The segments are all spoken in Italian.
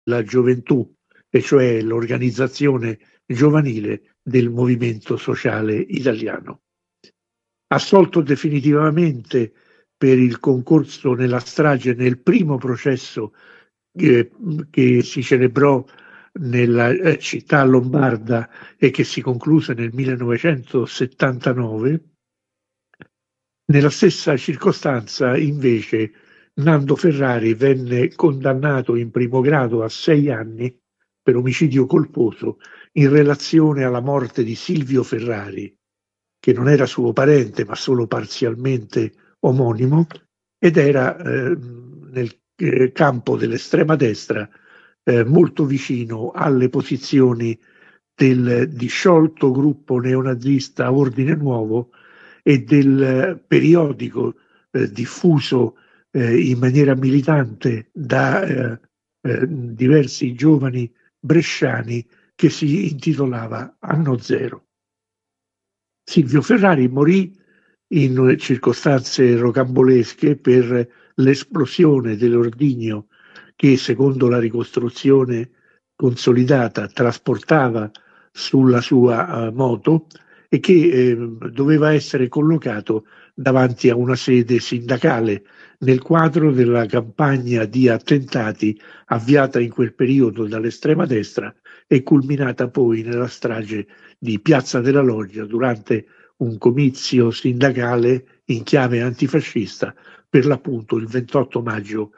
della gioventù, e cioè l'organizzazione giovanile del movimento sociale italiano. Assolto definitivamente per il concorso nella strage nel primo processo che si celebrò nella città lombarda e che si concluse nel 1979, nella stessa circostanza invece Nando Ferrari venne condannato in primo grado a 6 anni per omicidio colposo in relazione alla morte di Silvio Ferrari, che non era suo parente ma solo parzialmente omonimo, ed era nel campo dell'estrema destra, molto vicino alle posizioni del disciolto gruppo neonazista Ordine Nuovo e del periodico diffuso in maniera militante da diversi giovani bresciani che si intitolava Anno Zero. Silvio Ferrari morì in circostanze rocambolesche per l'esplosione dell'ordigno che, secondo la ricostruzione consolidata, trasportava sulla sua moto e che doveva essere collocato davanti a una sede sindacale nel quadro della campagna di attentati avviata in quel periodo dall'estrema destra e culminata poi nella strage di Piazza della Loggia durante un comizio sindacale in chiave antifascista, per l'appunto il 28 maggio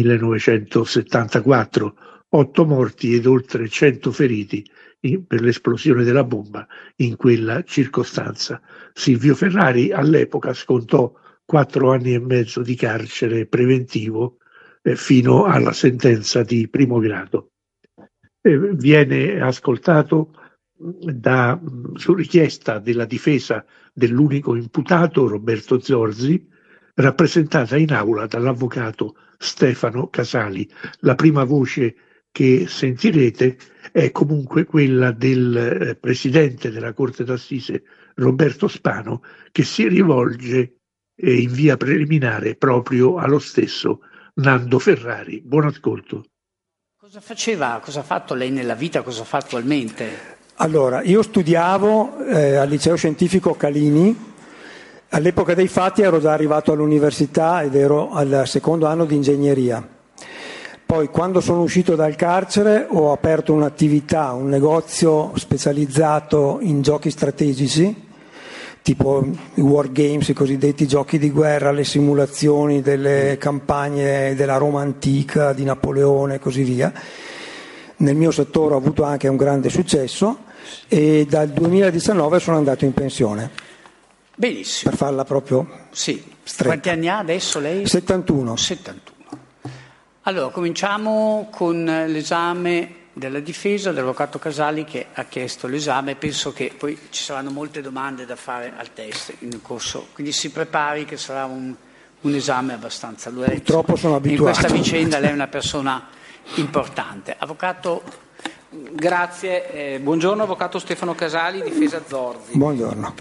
1974. 8 morti ed oltre 100 feriti per l'esplosione della bomba in quella circostanza. Silvio Ferrari all'epoca scontò 4 anni e mezzo di carcere preventivo fino alla sentenza di primo grado. Viene ascoltato su richiesta della difesa dell'unico imputato, Roberto Zorzi, rappresentata in aula dall'avvocato Stefano Casali. La prima voce che sentirete è comunque quella del presidente della Corte d'Assise Roberto Spano, che si rivolge in via preliminare proprio allo stesso Nando Ferrari. Buon ascolto. Cosa faceva, cosa ha fatto lei nella vita, cosa fa attualmente? Allora, io studiavo al liceo scientifico Calini. All'epoca dei fatti ero già arrivato all'università ed ero al secondo anno di ingegneria. Poi quando sono uscito dal carcere ho aperto un'attività, un negozio specializzato in giochi strategici, tipo i war games, i cosiddetti giochi di guerra, le simulazioni delle campagne della Roma antica, di Napoleone e così via. Nel mio settore ho avuto anche un grande successo e dal 2019 sono andato in pensione. Benissimo. Per farla proprio stretta. Quanti anni ha adesso lei? 71. Allora, cominciamo con l'esame della difesa dell'avvocato Casali, che ha chiesto l'esame. Penso che poi ci saranno molte domande da fare al test in corso, quindi si prepari che sarà un esame abbastanza duro. Purtroppo sono abituato. In questa vicenda lei è una persona importante. Avvocato, grazie. Buongiorno, avvocato Stefano Casali, difesa Zorzi. Buongiorno.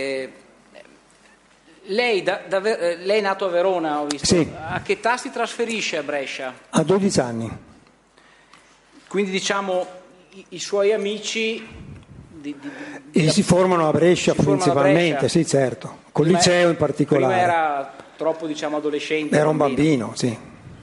Lei è nato a Verona, ho visto. Sì. A che età si trasferisce a Brescia? A 12 anni. Quindi diciamo i suoi amici si formano a Brescia principalmente, a Brescia. Sì, certo, col liceo in particolare. Prima era troppo, diciamo, adolescente. Era un bambino, sì.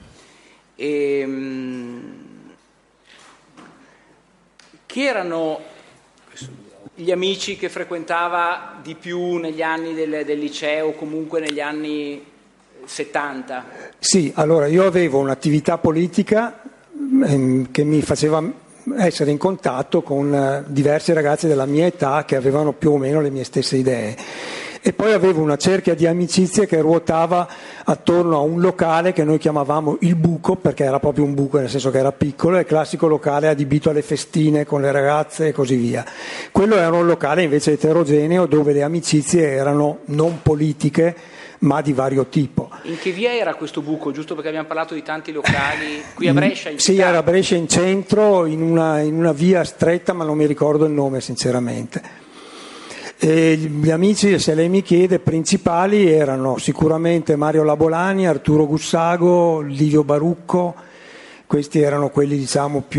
Chi erano gli amici che frequentava di più negli anni del liceo o comunque negli anni 70? Sì, allora io avevo un'attività politica che mi faceva essere in contatto con diversi ragazzi della mia età che avevano più o meno le mie stesse idee. E poi avevo una cerchia di amicizie che ruotava attorno a un locale che noi chiamavamo il Buco, perché era proprio un buco nel senso che era piccolo, è il classico locale adibito alle festine con le ragazze e così via. Quello era un locale invece eterogeneo dove le amicizie erano non politiche ma di vario tipo. In che via era questo Buco? Giusto perché abbiamo parlato di tanti locali qui a Brescia? Sì, era a Brescia in centro, in una via stretta, ma non mi ricordo il nome sinceramente. E gli amici, se lei mi chiede, principali erano sicuramente Mario Labolani, Arturo Gussago, Livio Barucco, Questi erano quelli, diciamo, più